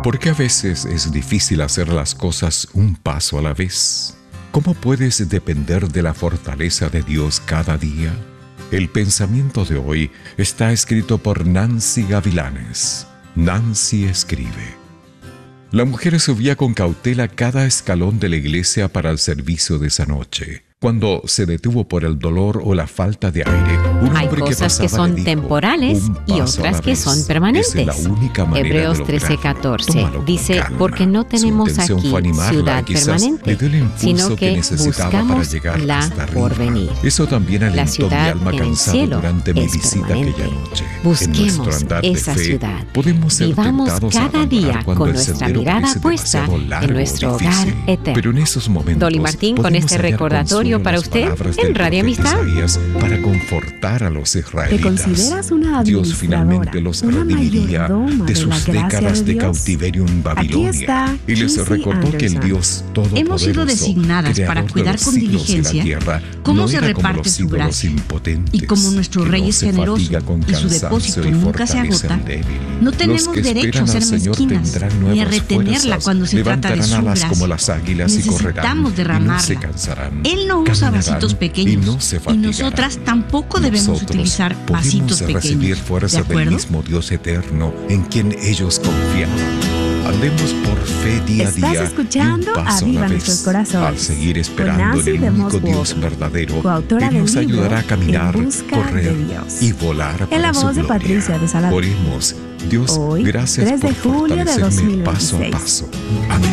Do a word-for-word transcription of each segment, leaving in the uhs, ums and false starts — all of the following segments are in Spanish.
¿Por qué a veces es difícil hacer las cosas un paso a la vez? ¿Cómo puedes depender de la fortaleza de Dios cada día? El pensamiento de hoy está escrito por Nancy Gavilanes. Nancy escribe: la mujer subía con cautela cada escalón de la iglesia para el servicio de esa noche. Cuando se detuvo por el dolor o la falta de aire, un Hay hombre cosas que, que son le dijo, temporales y otras que son permanentes. Es la única manera Hebreos de trece catorce Tómalo con dice, calma. porque no tenemos Su intención aquí fue animarla, ciudad y quizás permanente, le dio el impulso sino que, que necesitaba para buscamos llegar la hasta arriba. porvenir. Eso también alentó La mi ciudad alma en el cansada cielo durante mi es visita permanente. aquella noche. Busquemos en nuestro andar esa de fe, ciudad. podemos ser Vivamos tentados a cada abandonar día cuando con el nuestra sendero mirada parece puesta demasiado en largo o nuestro hogar difícil. eterno. Pero en esos momentos Dolly Martín con podemos este hallar recordatorio consuelo en para las usted palabras en del Radio profeta Amistad. Isaías para confortar a los israelitas. ¿Te consideras una Dios administradora, finalmente los una redimiría mayordoma de de la sus gracia décadas de de Dios? cautiverio en Babilonia. Aquí está y les Casey recordó que el Anderson. Dios todopoderoso, Hemos sido designadas para creador de cuidar los con cielos y la diligencia tierra, cómo no se era como reparte los su ídolos gracia. impotentes, Y como nuestro que Rey no es se generoso fatiga con y su cansancio depósito y nunca se fortalece agota, al débil. no Los tenemos que derecho a esperan ser al Señor mezquinas tendrán ni a nuevas retenerla fuerzas, cuando se trata de levantarán su alas gracia. como las águilas y correrán, Necesitamos y no se derramarla. cansarán. Él no usa caminarán, vasitos y pequeños no se y fatigarán. nosotras tampoco debemos Nosotros utilizar podemos vasitos recibir pequeños. fuerza ¿De del acuerdo? mismo Dios eterno en quien ellos confiaban. Andemos por fe día a Estás día, escuchando y un paso Aviva a la Nuestros vez, Corazones, al seguir esperando con en Nancy el de único Moss Dios Walker, verdadero. coautora Él del nos libro ayudará a caminar, En busca correr de Dios. y volar En para la su voz de gloria. Patricia de Salado. Oremos. Dios, Hoy, gracias tres de por julio de fortalecerme paso a dos mil veintiséis. paso. Amén.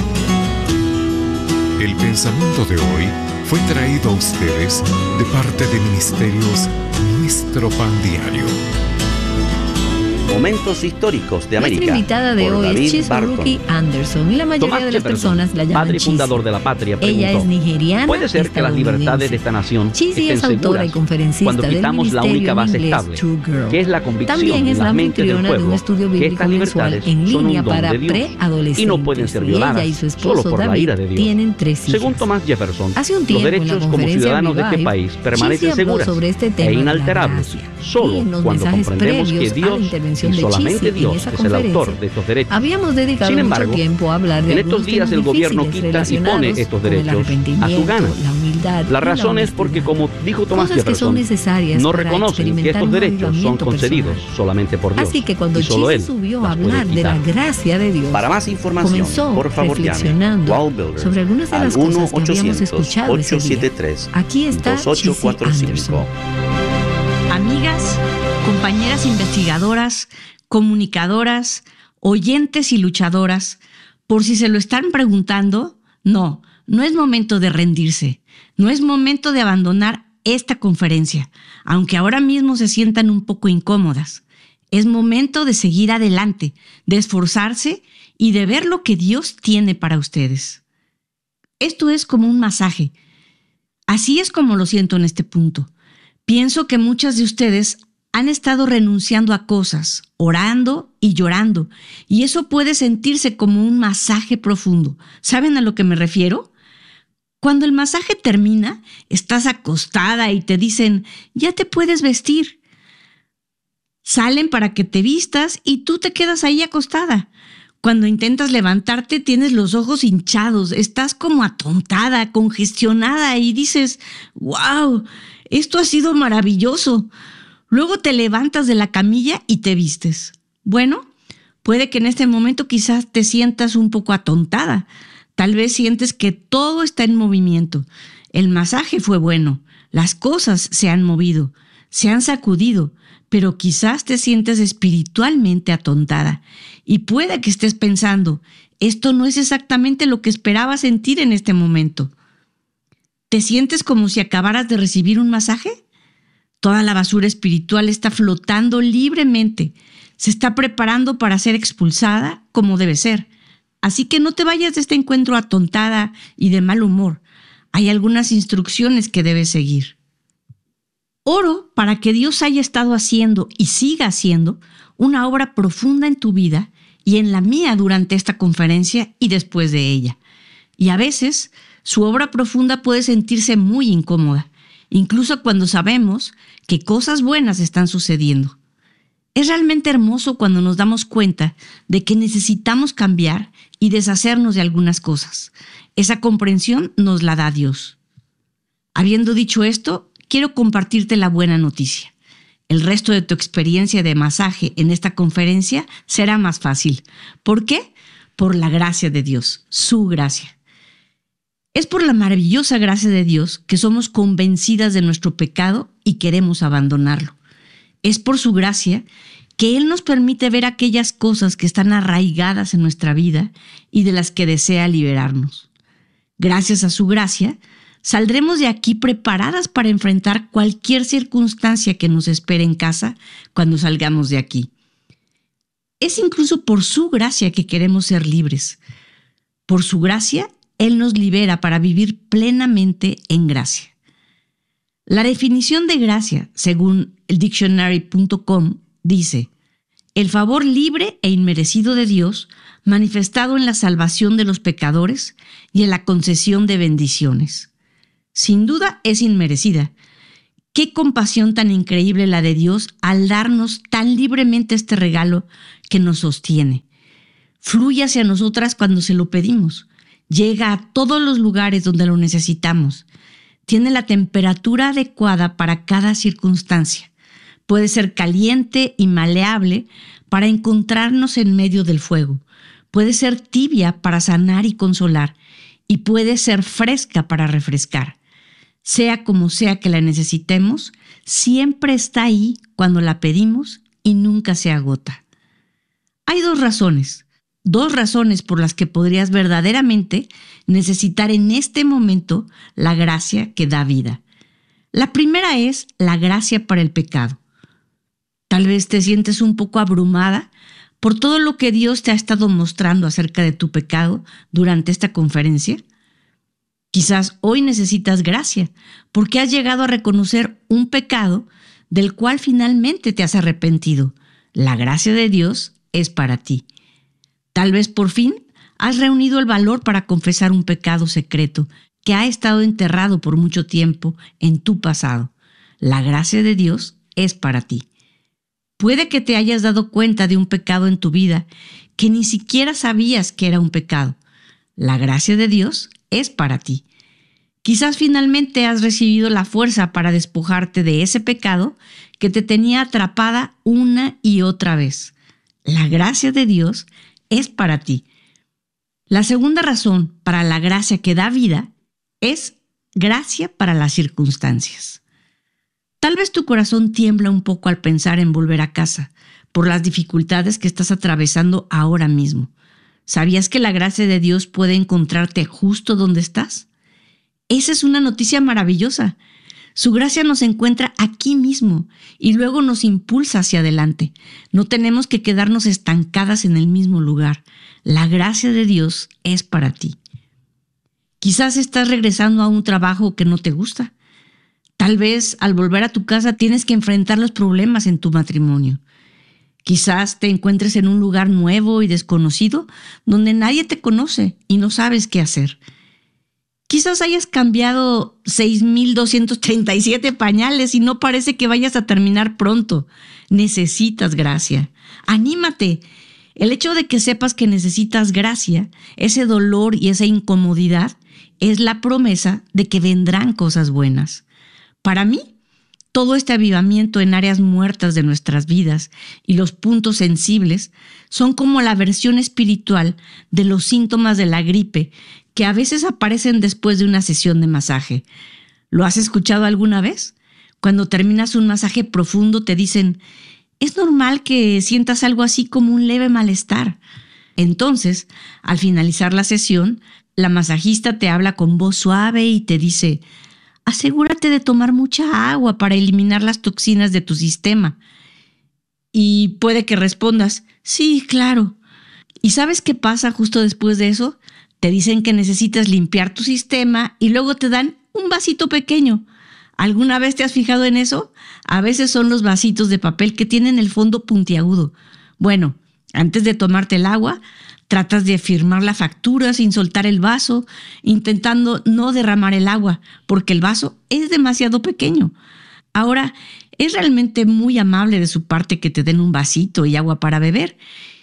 El pensamiento de hoy fue traído a ustedes de parte de Ministerios Nuestro Pan Diario. Momentos históricos de América. Nuestra invitada de por hoy David es Chizuruki Barton. Anderson y la mayoría Thomas de las Jefferson, personas la llaman padre Chizzy. fundador de la patria, Ella preguntó, es nigeriana. ¿puede ser que las libertades de esta nación Chizzy estén es autora y seguras conferencista cuando del quitamos la ministerio única en base inglés estable, True Girl? que es la convicción También es en la las mentes del anfitriona de un pueblo estudio que bíblico estas mensual libertades en son un línea don para de Dios preadolescentes? y no pueden ser violadas ella y su solo esposo por la David ira de Dios? tienen tres hijas. Según Thomas Jefferson, Hace un los tiempo en la derechos como conferencia ciudadanos de este Revive, país Chizzy permanecen habló seguras sobre este tema e de la inalterables gracia. Y solo en los cuando mensajes comprendemos que previos a la Dios intervención y de solamente Chizzy en Dios esa es el autor conferencia, de estos derechos. habíamos dedicado Sin embargo, mucho tiempo a hablar de en estos algunos días temas el gobierno difíciles quita y pone relacionados estos con el derechos a su arrepentimiento, gana. la humildad La y razón es honestidad. porque, como dijo Thomas Cosas que son Jefferson, necesarias no para reconocen que experimentar estos un derechos son avivamiento concedidos personal. solamente por Dios. Así que cuando y solo Chizzy Él subió a las puede hablar de la quitar. gracia de Dios, Para más información, comenzó por favor llame reflexionando Wall Builder sobre algunas de al las uno cosas que habíamos ochocientos escuchado ese ocho siete día. tres Aquí está dos ocho cuatro Chizzy cinco. Anderson. Amigas, compañeras investigadoras, comunicadoras, oyentes y luchadoras, por si se lo están preguntando, no, no es momento de rendirse, no es momento de abandonar esta conferencia, aunque ahora mismo se sientan un poco incómodas. Es momento de seguir adelante, de esforzarse y de ver lo que Dios tiene para ustedes. Esto es como un masaje. Así es como lo siento en este punto. Pienso que muchas de ustedes han estado renunciando a cosas, orando y llorando, y eso puede sentirse como un masaje profundo. ¿Saben a lo que me refiero? Cuando el masaje termina, estás acostada y te dicen, ya te puedes vestir. Salen para que te vistas y tú te quedas ahí acostada. Cuando intentas levantarte, tienes los ojos hinchados, estás como atontada, congestionada y dices, wow, esto ha sido maravilloso. Luego te levantas de la camilla y te vistes. Bueno, puede que en este momento quizás te sientas un poco atontada. Tal vez sientes que todo está en movimiento. El masaje fue bueno, las cosas se han movido, se han sacudido, pero quizás te sientes espiritualmente atontada. Y puede que estés pensando, esto no es exactamente lo que esperaba sentir en este momento. ¿Te sientes como si acabaras de recibir un masaje? Toda la basura espiritual está flotando libremente. Se está preparando para ser expulsada como debe ser. Así que no te vayas de este encuentro atontada y de mal humor. Hay algunas instrucciones que debes seguir. Oro para que Dios haya estado haciendo y siga haciendo una obra profunda en tu vida y en la mía durante esta conferencia y después de ella. Y a veces su obra profunda puede sentirse muy incómoda, incluso cuando sabemos que cosas buenas están sucediendo. Es realmente hermoso cuando nos damos cuenta de que necesitamos cambiar y deshacernos de algunas cosas. Esa comprensión nos la da Dios. Habiendo dicho esto, quiero compartirte la buena noticia. El resto de tu experiencia de masaje en esta conferencia será más fácil. ¿Por qué? Por la gracia de Dios, su gracia. Es por la maravillosa gracia de Dios que somos convencidas de nuestro pecado y queremos abandonarlo. Es por su gracia que Él nos permite ver aquellas cosas que están arraigadas en nuestra vida y de las que desea liberarnos. Gracias a su gracia, saldremos de aquí preparadas para enfrentar cualquier circunstancia que nos espere en casa cuando salgamos de aquí. Es incluso por su gracia que queremos ser libres. Por su gracia, Él nos libera para vivir plenamente en gracia. La definición de gracia, según el dictionary punto com, dice: el favor libre e inmerecido de Dios manifestado en la salvación de los pecadores y en la concesión de bendiciones. Sin duda es inmerecida. Qué compasión tan increíble la de Dios al darnos tan libremente este regalo que nos sostiene. Fluye hacia nosotras cuando se lo pedimos. Llega a todos los lugares donde lo necesitamos. Tiene la temperatura adecuada para cada circunstancia. Puede ser caliente y maleable para encontrarnos en medio del fuego. Puede ser tibia para sanar y consolar. Y puede ser fresca para refrescar. Sea como sea que la necesitemos, siempre está ahí cuando la pedimos y nunca se agota. Hay dos razones. Dos razones por las que podrías verdaderamente necesitar en este momento la gracia que da vida. La primera es la gracia para el pecado. Tal vez te sientes un poco abrumada por todo lo que Dios te ha estado mostrando acerca de tu pecado durante esta conferencia. Quizás hoy necesitas gracia porque has llegado a reconocer un pecado del cual finalmente te has arrepentido. La gracia de Dios es para ti. Tal vez por fin has reunido el valor para confesar un pecado secreto que ha estado enterrado por mucho tiempo en tu pasado. La gracia de Dios es para ti. Puede que te hayas dado cuenta de un pecado en tu vida que ni siquiera sabías que era un pecado. La gracia de Dios es para ti. Quizás finalmente has recibido la fuerza para despojarte de ese pecado que te tenía atrapada una y otra vez. La gracia de Dios es para ti. La segunda razón para la gracia que da vida es gracia para las circunstancias. Tal vez tu corazón tiembla un poco al pensar en volver a casa por las dificultades que estás atravesando ahora mismo. ¿Sabías que la gracia de Dios puede encontrarte justo donde estás? Esa es una noticia maravillosa. Su gracia nos encuentra aquí mismo y luego nos impulsa hacia adelante. No tenemos que quedarnos estancadas en el mismo lugar. La gracia de Dios es para ti. Quizás estás regresando a un trabajo que no te gusta. Tal vez al volver a tu casa tienes que enfrentar los problemas en tu matrimonio. Quizás te encuentres en un lugar nuevo y desconocido donde nadie te conoce y no sabes qué hacer. Quizás hayas cambiado seis mil doscientos treinta y siete pañales y no parece que vayas a terminar pronto. Necesitas gracia. ¡Anímate! El hecho de que sepas que necesitas gracia, ese dolor y esa incomodidad, es la promesa de que vendrán cosas buenas. Para mí, todo este avivamiento en áreas muertas de nuestras vidas y los puntos sensibles son como la versión espiritual de los síntomas de la gripe que a veces aparecen después de una sesión de masaje. ¿Lo has escuchado alguna vez? Cuando terminas un masaje profundo te dicen: es normal que sientas algo así como un leve malestar. Entonces, al finalizar la sesión, la masajista te habla con voz suave y te dice: asegúrate de tomar mucha agua para eliminar las toxinas de tu sistema. Y puede que respondas: sí, claro. ¿Y sabes qué pasa justo después de eso? Te dicen que necesitas limpiar tu sistema y luego te dan un vasito pequeño. ¿Alguna vez te has fijado en eso? A veces son los vasitos de papel que tienen el fondo puntiagudo. Bueno, antes de tomarte el agua, tratas de firmar la factura sin soltar el vaso, intentando no derramar el agua, porque el vaso es demasiado pequeño. Ahora, Es realmente muy amable de su parte que te den un vasito y agua para beber.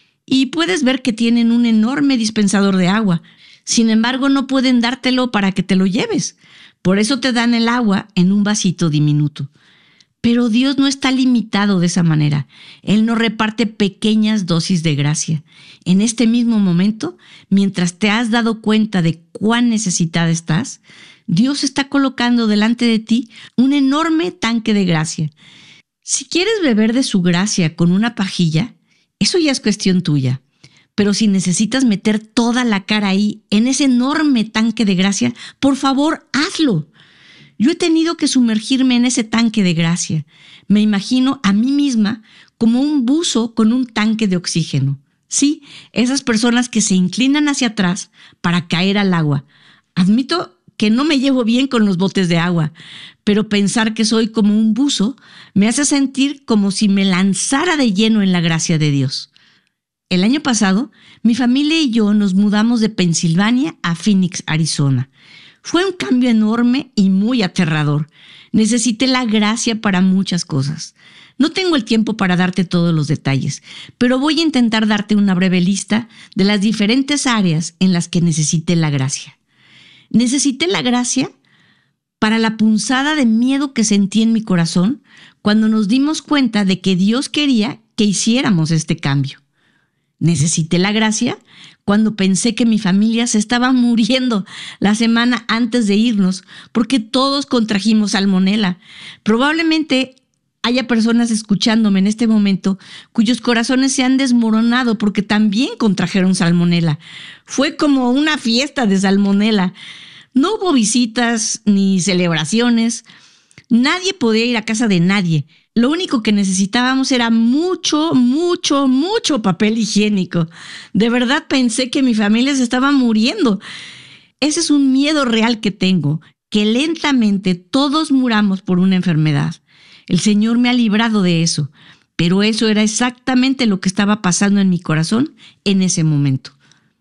Y puedes ver que tienen un enorme dispensador de agua. Sin embargo, no pueden dártelo para que te lo lleves. Por eso te dan el agua en un vasito diminuto. Pero Dios no está limitado de esa manera. Él nos reparte pequeñas dosis de gracia. En este mismo momento, mientras te has dado cuenta de cuán necesitada estás, Dios está colocando delante de ti un enorme tanque de gracia. Si quieres beber de su gracia con una pajilla, eso ya es cuestión tuya. Pero si necesitas meter toda la cara ahí, en ese enorme tanque de gracia, por favor, hazlo. Yo he tenido que sumergirme en ese tanque de gracia. Me imagino a mí misma como un buzo con un tanque de oxígeno. Sí, esas personas que se inclinan hacia atrás para caer al agua. Admito que no me llevo bien con los botes de agua, pero pensar que soy como un buzo me hace sentir como si me lanzara de lleno en la gracia de Dios. El año pasado, mi familia y yo nos mudamos de Pensilvania a Phoenix, Arizona. Fue un cambio enorme y muy aterrador. Necesité la gracia para muchas cosas. No tengo el tiempo para darte todos los detalles, pero voy a intentar darte una breve lista de las diferentes áreas en las que necesité la gracia. Necesité la gracia para la punzada de miedo que sentí en mi corazón cuando nos dimos cuenta de que Dios quería que hiciéramos este cambio. Necesité la gracia cuando pensé que mi familia se estaba muriendo la semana antes de irnos porque todos contrajimos salmonela. Probablemente haya personas escuchándome en este momento cuyos corazones se han desmoronado porque también contrajeron salmonela. Fue como una fiesta de salmonela. No hubo visitas ni celebraciones. Nadie podía ir a casa de nadie. Lo único que necesitábamos era mucho, mucho, mucho papel higiénico. De verdad pensé que mi familia se estaba muriendo. Ese es un miedo real que tengo, que lentamente todos muramos por una enfermedad. El Señor me ha librado de eso, pero eso era exactamente lo que estaba pasando en mi corazón en ese momento.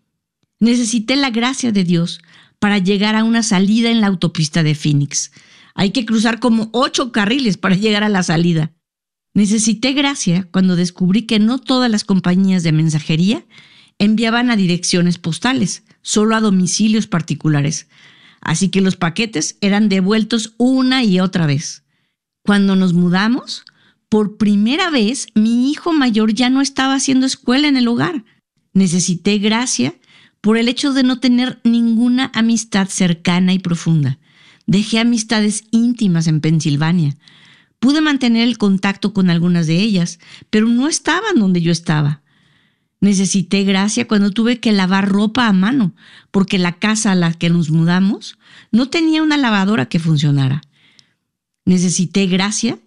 Necesité la gracia de Dios para llegar a una salida en la autopista de Phoenix. Hay que cruzar como ocho carriles para llegar a la salida. Necesité gracia cuando descubrí que no todas las compañías de mensajería enviaban a direcciones postales, solo a domicilios particulares. Así que los paquetes eran devueltos una y otra vez. Cuando nos mudamos, por primera vez mi hijo mayor ya no estaba haciendo escuela en el hogar. Necesité gracia por el hecho de no tener ninguna amistad cercana y profunda. Dejé amistades íntimas en Pensilvania. Pude mantener el contacto con algunas de ellas, pero no estaban donde yo estaba. Necesité gracia cuando tuve que lavar ropa a mano, porque la casa a la que nos mudamos no tenía una lavadora que funcionara. Necesité gracia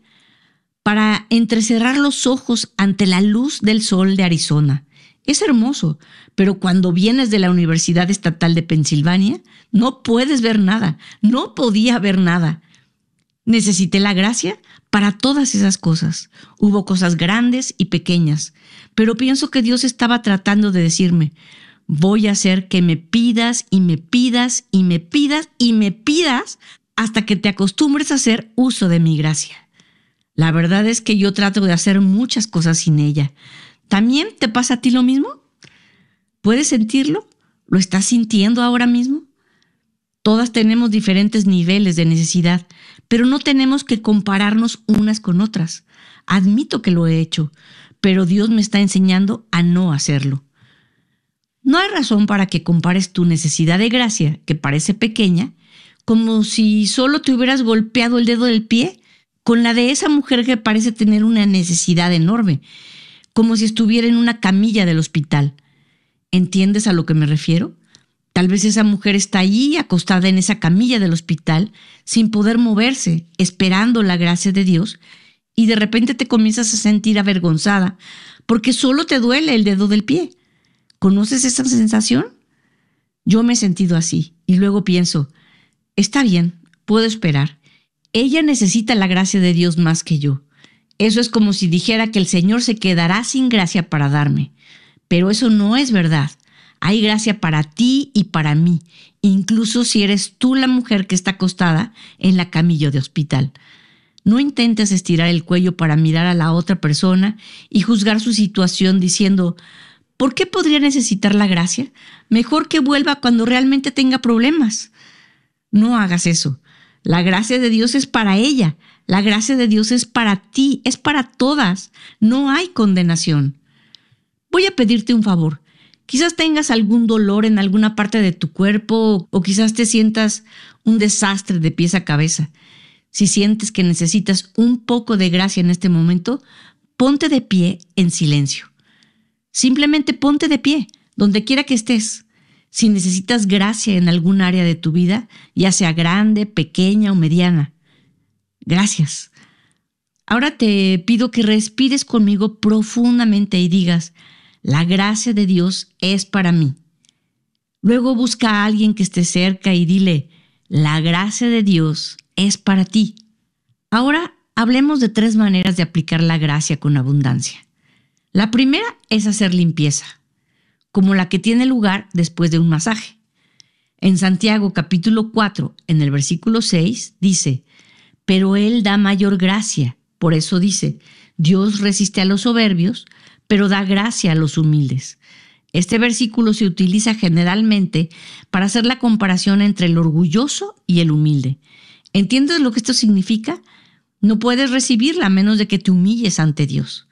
para entrecerrar los ojos ante la luz del sol de Arizona. Es hermoso, pero cuando vienes de la Universidad Estatal de Pensilvania, no puedes ver nada, no podía ver nada. Necesité la gracia para todas esas cosas. Hubo cosas grandes y pequeñas, pero pienso que Dios estaba tratando de decirme, voy a hacer que me pidas y me pidas y me pidas y me pidas hasta que te acostumbres a hacer uso de mi gracia. La verdad es que yo trato de hacer muchas cosas sin ella. ¿También te pasa a ti lo mismo? ¿Puedes sentirlo? ¿Lo estás sintiendo ahora mismo? Todas tenemos diferentes niveles de necesidad, pero no tenemos que compararnos unas con otras. Admito que lo he hecho, pero Dios me está enseñando a no hacerlo. No hay razón para que compares tu necesidad de gracia, que parece pequeña, como si solo te hubieras golpeado el dedo del pie, con la de esa mujer que parece tener una necesidad enorme, como si estuviera en una camilla del hospital. ¿Entiendes a lo que me refiero? Tal vez esa mujer está allí acostada en esa camilla del hospital sin poder moverse, esperando la gracia de Dios, y de repente te comienzas a sentir avergonzada porque solo te duele el dedo del pie. ¿Conoces esa sensación? Yo me he sentido así y luego pienso, está bien, puedo esperar. Ella necesita la gracia de Dios más que yo. Eso es como si dijera que el Señor se quedará sin gracia para darme. Pero eso no es verdad. Hay gracia para ti y para mí, incluso si eres tú la mujer que está acostada en la camilla de hospital. No intentes estirar el cuello para mirar a la otra persona y juzgar su situación diciendo, ¿por qué podría necesitar la gracia? Mejor que vuelva cuando realmente tenga problemas. No hagas eso. La gracia de Dios es para ella. La gracia de Dios es para ti, es para todas. No hay condenación. Voy a pedirte un favor. Quizás tengas algún dolor en alguna parte de tu cuerpo o quizás te sientas un desastre de pies a cabeza. Si sientes que necesitas un poco de gracia en este momento, ponte de pie en silencio. Simplemente ponte de pie, donde quiera que estés. Si necesitas gracia en algún área de tu vida, ya sea grande, pequeña o mediana. Gracias. Ahora te pido que respires conmigo profundamente y digas, la gracia de Dios es para mí. Luego busca a alguien que esté cerca y dile, la gracia de Dios es para ti. Ahora hablemos de tres maneras de aplicar la gracia con abundancia. La primera es hacer limpieza, como la que tiene lugar después de un masaje. En Santiago capítulo cuatro, en el versículo seis, dice, pero Él da mayor gracia. Por eso dice, Dios resiste a los soberbios, pero da gracia a los humildes. Este versículo se utiliza generalmente para hacer la comparación entre el orgulloso y el humilde. ¿Entiendes lo que esto significa? No puedes recibirla a menos de que te humilles ante Dios.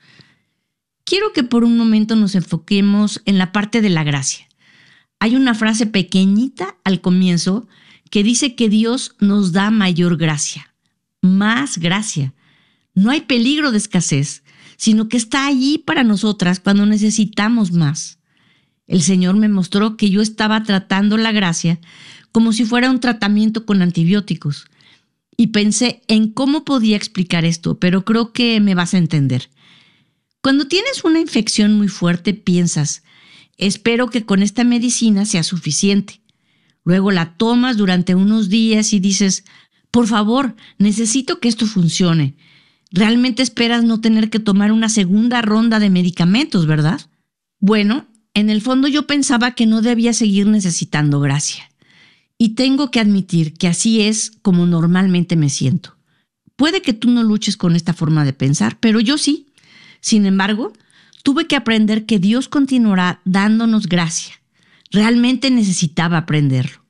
Quiero que por un momento nos enfoquemos en la parte de la gracia. Hay una frase pequeñita al comienzo que dice que Dios nos da mayor gracia, más gracia. No hay peligro de escasez, sino que está allí para nosotras cuando necesitamos más. El Señor me mostró que yo estaba tratando la gracia como si fuera un tratamiento con antibióticos. Y pensé en cómo podía explicar esto, pero creo que me vas a entender. Cuando tienes una infección muy fuerte, piensas, espero que con esta medicina sea suficiente. Luego la tomas durante unos días y dices, por favor, necesito que esto funcione. Realmente esperas no tener que tomar una segunda ronda de medicamentos, ¿verdad? Bueno, en el fondo yo pensaba que no debía seguir necesitando gracia. Y tengo que admitir que así es como normalmente me siento. Puede que tú no luches con esta forma de pensar, pero yo sí. Sin embargo, tuve que aprender que Dios continuará dándonos gracia. Realmente necesitaba aprenderlo.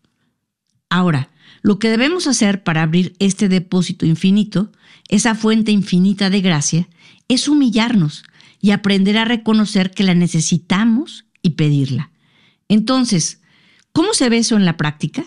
Ahora, lo que debemos hacer para abrir este depósito infinito, esa fuente infinita de gracia, es humillarnos y aprender a reconocer que la necesitamos y pedirla. Entonces, ¿cómo se ve eso en la práctica?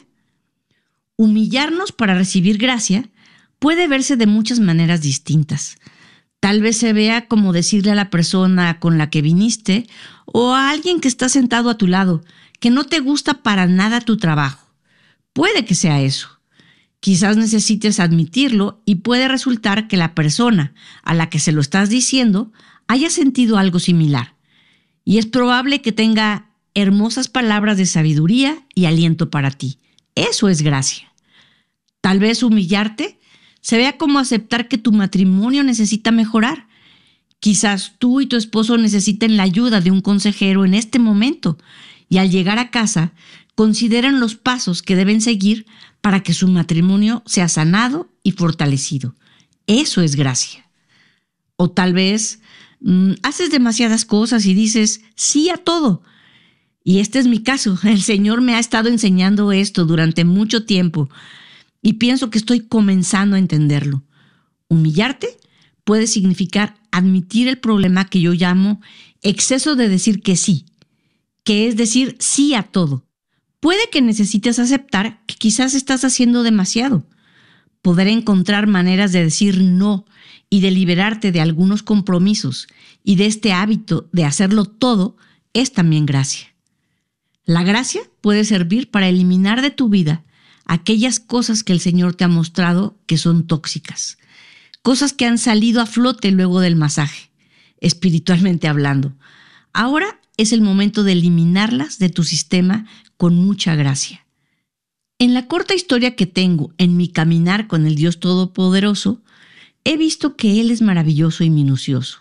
Humillarnos para recibir gracia puede verse de muchas maneras distintas. Tal vez se vea como decirle a la persona con la que viniste o a alguien que está sentado a tu lado que no te gusta para nada tu trabajo. Puede que sea eso. Quizás necesites admitirlo y puede resultar que la persona a la que se lo estás diciendo haya sentido algo similar. Y es probable que tenga hermosas palabras de sabiduría y aliento para ti. Eso es gracia. Tal vez humillarte se vea como aceptar que tu matrimonio necesita mejorar. Quizás tú y tu esposo necesiten la ayuda de un consejero en este momento y al llegar a casa consideren los pasos que deben seguir para que su matrimonio sea sanado y fortalecido. Eso es gracia. O tal vez mmm, haces demasiadas cosas y dices sí a todo. Y este es mi caso. El Señor me ha estado enseñando esto durante mucho tiempo y pienso que estoy comenzando a entenderlo. Humillarte puede significar admitir el problema que yo llamo exceso de decir que sí, que es decir sí a todo. Puede que necesites aceptar que quizás estás haciendo demasiado. Poder encontrar maneras de decir no y de liberarte de algunos compromisos y de este hábito de hacerlo todo es también gracia. La gracia puede servir para eliminar de tu vida aquellas cosas que el Señor te ha mostrado que son tóxicas, cosas que han salido a flote luego del masaje, espiritualmente hablando. Ahora es el momento de eliminarlas de tu sistema con mucha gracia. En la corta historia que tengo en mi caminar con el Dios Todopoderoso, he visto que Él es maravilloso y minucioso.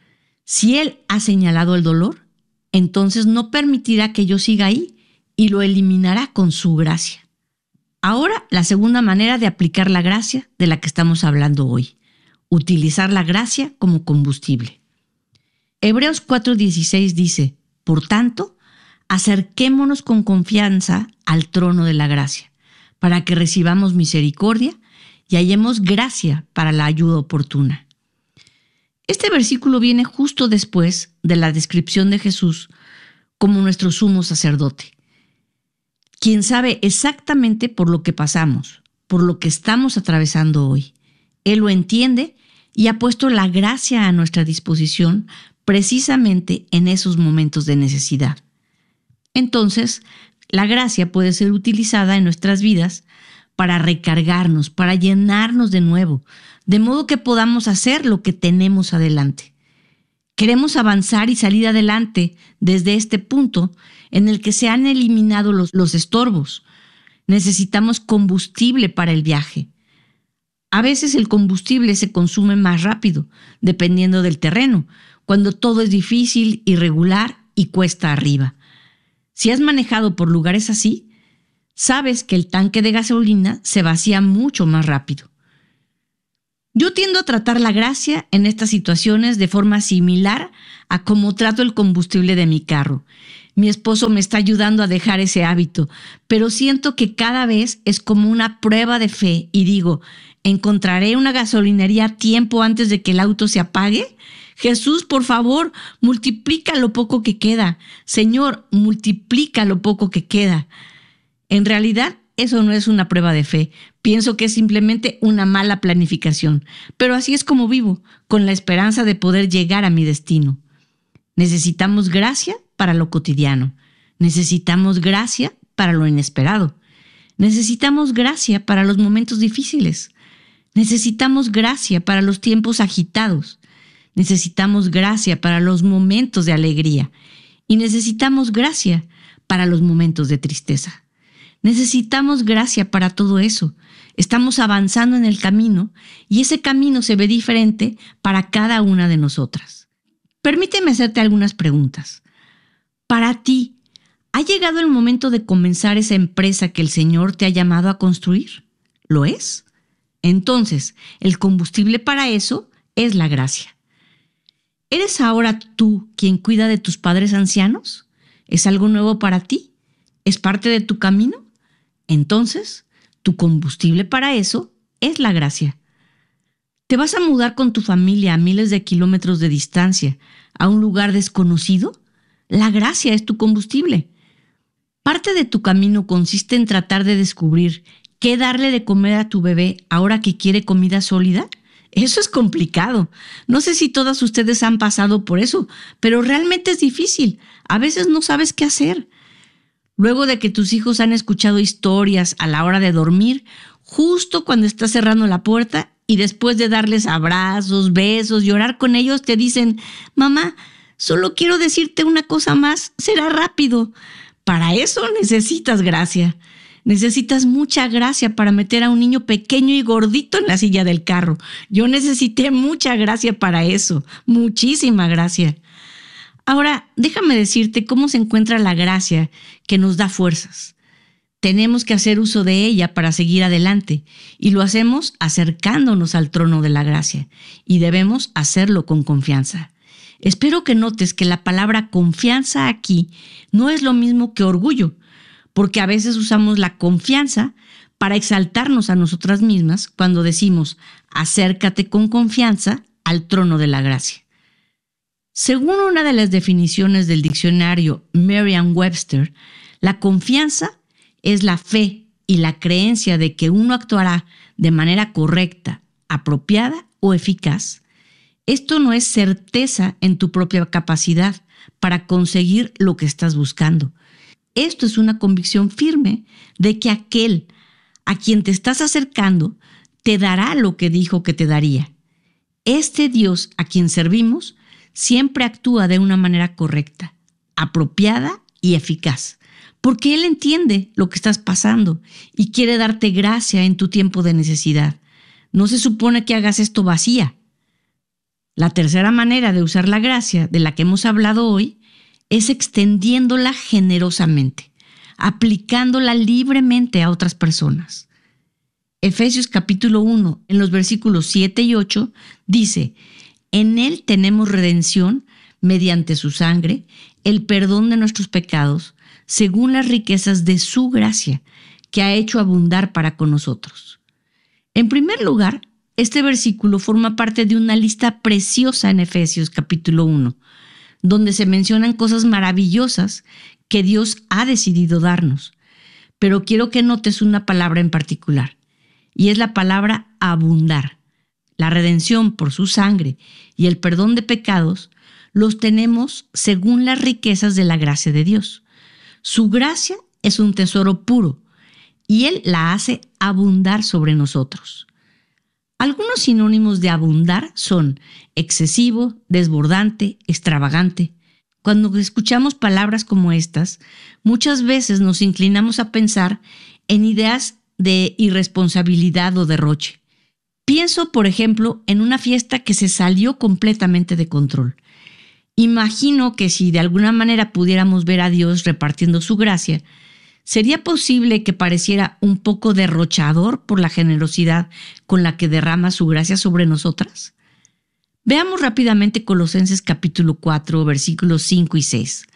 Si Él ha señalado el dolor, entonces no permitirá que yo siga ahí y lo eliminará con su gracia. Ahora, la segunda manera de aplicar la gracia de la que estamos hablando hoy. utilizar la gracia como combustible. Hebreos cuatro dieciséis dice, por tanto, acerquémonos con confianza al trono de la gracia, para que recibamos misericordia y hallemos gracia para la ayuda oportuna. Este versículo viene justo después de la descripción de Jesús como nuestro sumo sacerdote, quien sabe exactamente por lo que pasamos, por lo que estamos atravesando hoy. Él lo entiende y ha puesto la gracia a nuestra disposición precisamente en esos momentos de necesidad. Entonces, la gracia puede ser utilizada en nuestras vidas para recargarnos, para llenarnos de nuevo, de modo que podamos hacer lo que tenemos adelante. Queremos avanzar y salir adelante desde este punto en el que se han eliminado los, los estorbos. Necesitamos combustible para el viaje. A veces el combustible se consume más rápido, dependiendo del terreno, cuando todo es difícil, irregular y cuesta arriba. Si has manejado por lugares así, sabes que el tanque de gasolina se vacía mucho más rápido. Yo tiendo a tratar la gracia en estas situaciones de forma similar a cómo trato el combustible de mi carro. Mi esposo me está ayudando a dejar ese hábito, pero siento que cada vez es como una prueba de fe y digo, ¿encontraré una gasolinería a tiempo antes de que el auto se apague? Jesús, por favor, multiplica lo poco que queda. Señor, multiplica lo poco que queda. En realidad, eso no es una prueba de fe. Pienso que es simplemente una mala planificación. Pero así es como vivo, con la esperanza de poder llegar a mi destino. Necesitamos gracia para lo cotidiano. Necesitamos gracia para lo inesperado. Necesitamos gracia para los momentos difíciles. Necesitamos gracia para los tiempos agitados. Necesitamos gracia para los momentos de alegría. Y necesitamos gracia para los momentos de tristeza. Necesitamos gracia para todo eso. Estamos avanzando en el camino y ese camino se ve diferente para cada una de nosotras. Permíteme hacerte algunas preguntas. Para ti, ¿ha llegado el momento de comenzar esa empresa que el Señor te ha llamado a construir? ¿Lo es? Entonces, el combustible para eso es la gracia. ¿Eres ahora tú quien cuida de tus padres ancianos? ¿Es algo nuevo para ti? ¿Es parte de tu camino? Entonces, tu combustible para eso es la gracia. ¿Te vas a mudar con tu familia a miles de kilómetros de distancia a un lugar desconocido? La gracia es tu combustible. Parte de tu camino consiste en tratar de descubrir qué darle de comer a tu bebé ahora que quiere comida sólida. Eso es complicado. No sé si todas ustedes han pasado por eso, pero realmente es difícil. A veces no sabes qué hacer. Luego de que tus hijos han escuchado historias a la hora de dormir, justo cuando estás cerrando la puerta y después de darles abrazos, besos y orar con ellos, te dicen, mamá, solo quiero decirte una cosa más, será rápido. Para eso necesitas gracia. Necesitas mucha gracia para meter a un niño pequeño y gordito en la silla del carro. Yo necesité mucha gracia para eso, muchísima gracia. Ahora, déjame decirte cómo se encuentra la gracia que nos da fuerzas. Tenemos que hacer uso de ella para seguir adelante y lo hacemos acercándonos al trono de la gracia y debemos hacerlo con confianza. Espero que notes que la palabra confianza aquí no es lo mismo que orgullo, porque a veces usamos la confianza para exaltarnos a nosotras mismas cuando decimos acércate con confianza al trono de la gracia. Según una de las definiciones del diccionario Merriam-Webster, la confianza es la fe y la creencia de que uno actuará de manera correcta, apropiada o eficaz. Esto no es certeza en tu propia capacidad para conseguir lo que estás buscando. Esto es una convicción firme de que aquel a quien te estás acercando te dará lo que dijo que te daría. Este Dios a quien servimos siempre actúa de una manera correcta, apropiada y eficaz, porque Él entiende lo que estás pasando y quiere darte gracia en tu tiempo de necesidad. No se supone que hagas esto vacía. La tercera manera de usar la gracia de la que hemos hablado hoy es extendiéndola generosamente, aplicándola libremente a otras personas. Efesios capítulo uno, en los versículos siete y ocho, dice: en Él tenemos redención mediante su sangre, el perdón de nuestros pecados, según las riquezas de su gracia, que ha hecho abundar para con nosotros. En primer lugar, este versículo forma parte de una lista preciosa en Efesios capítulo uno, donde se mencionan cosas maravillosas que Dios ha decidido darnos. Pero quiero que notes una palabra en particular, y es la palabra abundar. La redención por su sangre y el perdón de pecados los tenemos según las riquezas de la gracia de Dios. Su gracia es un tesoro puro y Él la hace abundar sobre nosotros. Algunos sinónimos de abundar son excesivo, desbordante, extravagante. Cuando escuchamos palabras como estas, muchas veces nos inclinamos a pensar en ideas de irresponsabilidad o derroche. Pienso, por ejemplo, en una fiesta que se salió completamente de control. Imagino que si de alguna manera pudiéramos ver a Dios repartiendo su gracia, ¿sería posible que pareciera un poco derrochador por la generosidad con la que derrama su gracia sobre nosotras? Veamos rápidamente Colosenses capítulo cuatro, versículos cinco y seis.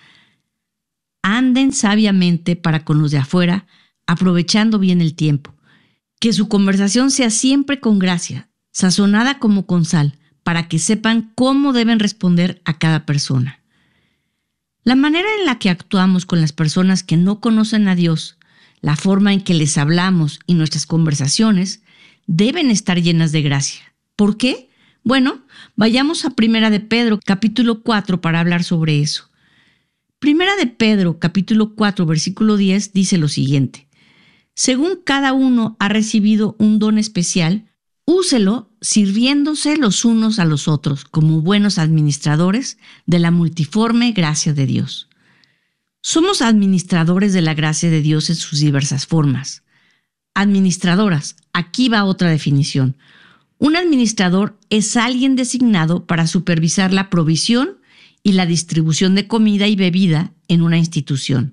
Anden sabiamente para con los de afuera, aprovechando bien el tiempo. Que su conversación sea siempre con gracia, sazonada como con sal, para que sepan cómo deben responder a cada persona. La manera en la que actuamos con las personas que no conocen a Dios, la forma en que les hablamos y nuestras conversaciones deben estar llenas de gracia. ¿Por qué? Bueno, vayamos a Primera de Pedro, capítulo cuatro, para hablar sobre eso. Primera de Pedro, capítulo cuatro, versículo diez, dice lo siguiente: según cada uno ha recibido un don especial, úselo sirviéndose los unos a los otros como buenos administradores de la multiforme gracia de Dios. Somos administradores de la gracia de Dios en sus diversas formas. Administradoras, aquí va otra definición. Un administrador es alguien designado para supervisar la provisión y la distribución de comida y bebida en una institución.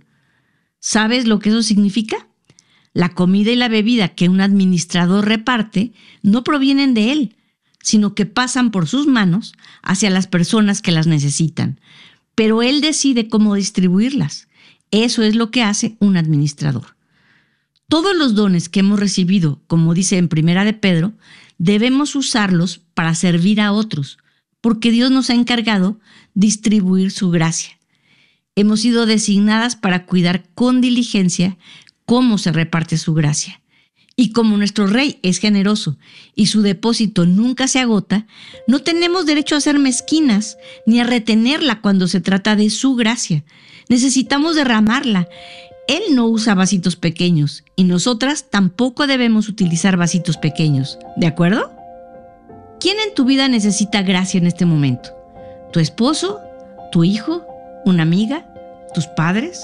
¿Sabes lo que eso significa? La comida y la bebida que un administrador reparte no provienen de él, sino que pasan por sus manos hacia las personas que las necesitan. Pero él decide cómo distribuirlas. Eso es lo que hace un administrador. Todos los dones que hemos recibido, como dice en Primera de Pedro, debemos usarlos para servir a otros, porque Dios nos ha encargado distribuir su gracia. Hemos sido designadas para cuidar con diligencia cómo se reparte su gracia. Y como nuestro Rey es generoso y su depósito nunca se agota, no tenemos derecho a ser mezquinas ni a retenerla cuando se trata de su gracia. Necesitamos derramarla. Él no usa vasitos pequeños y nosotras tampoco debemos utilizar vasitos pequeños. ¿De acuerdo? ¿Quién en tu vida necesita gracia en este momento? ¿Tu esposo? ¿Tu hijo? ¿Una amiga? ¿Tus padres?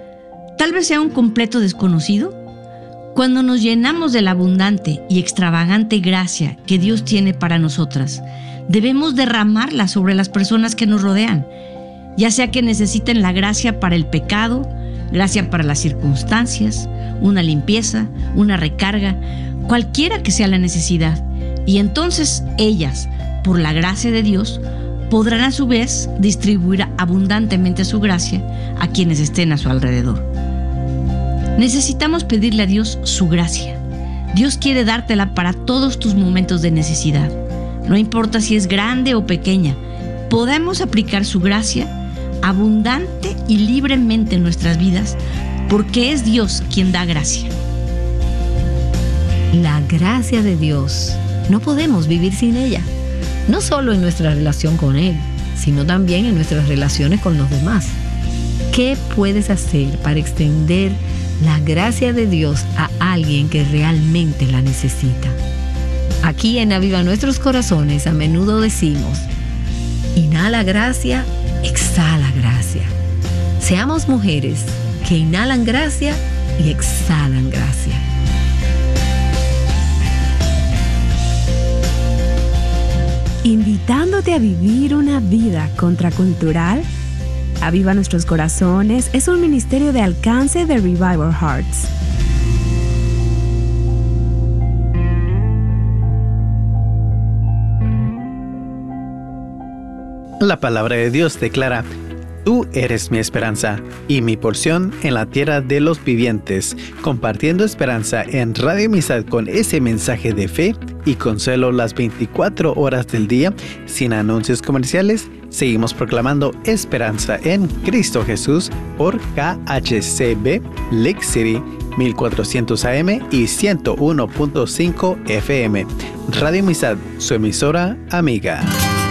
Tal vez sea un completo desconocido. Cuando nos llenamos de la abundante y extravagante gracia que Dios tiene para nosotras, debemos derramarla sobre las personas que nos rodean, ya sea que necesiten la gracia para el pecado, gracia para las circunstancias, una limpieza, una recarga, cualquiera que sea la necesidad. Y entonces ellas, por la gracia de Dios, podrán a su vez distribuir abundantemente su gracia a quienes estén a su alrededor. Necesitamos pedirle a Dios su gracia. Dios quiere dártela para todos tus momentos de necesidad. No importa si es grande o pequeña, podemos aplicar su gracia abundante y libremente en nuestras vidas, porque es Dios quien da gracia. La gracia de Dios, no podemos vivir sin ella, no solo en nuestra relación con Él, sino también en nuestras relaciones con los demás. ¿Qué puedes hacer para extender la gracia de Dios a alguien que realmente la necesita? Aquí en Aviva Nuestros Corazones a menudo decimos: inhala gracia, exhala gracia. Seamos mujeres que inhalan gracia y exhalan gracia. Invitándote a vivir una vida contracultural, Aviva Nuestros Corazones es un ministerio de alcance de Revival Hearts. La palabra de Dios declara: Tú eres mi esperanza y mi porción en la tierra de los vivientes, compartiendo esperanza en Radio Amistad con ese mensaje de fe y consuelo las veinticuatro horas del día, sin anuncios comerciales. Seguimos proclamando esperanza en Cristo Jesús por K H C B Lake City mil cuatrocientos A M y ciento uno punto cinco F M. Radio Amistad, su emisora amiga.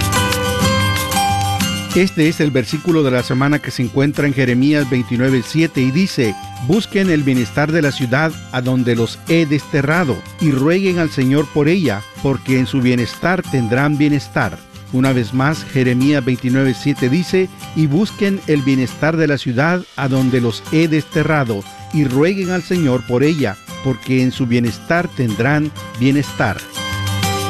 Este es el versículo de la semana que se encuentra en Jeremías veintinueve siete y dice: Busquen el bienestar de la ciudad a donde los he desterrado y rueguen al Señor por ella, porque en su bienestar tendrán bienestar. Una vez más, Jeremías veintinueve siete dice: Y busquen el bienestar de la ciudad a donde los he desterrado y rueguen al Señor por ella, porque en su bienestar tendrán bienestar.